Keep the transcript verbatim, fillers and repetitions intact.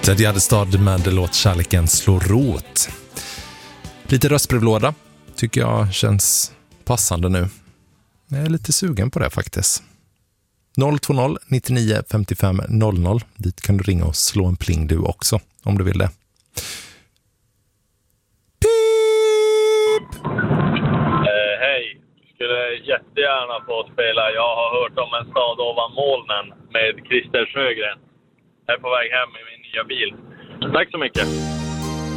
Ted Gärdestad med låt Kärleken slår rot. Lite röstbrevlåda tycker jag känns passande nu. Jag är lite sugen på det faktiskt. noll två noll nittionio femtiofem noll noll. Dit kan du ringa och slå en pling du också om du vill det. Pip! Eh, hej, skulle jättegärna få spela Jag har hört om en stad ovan molnen med Christer Sjögren. Jag är på väg hem i min nya bil. Tack så mycket.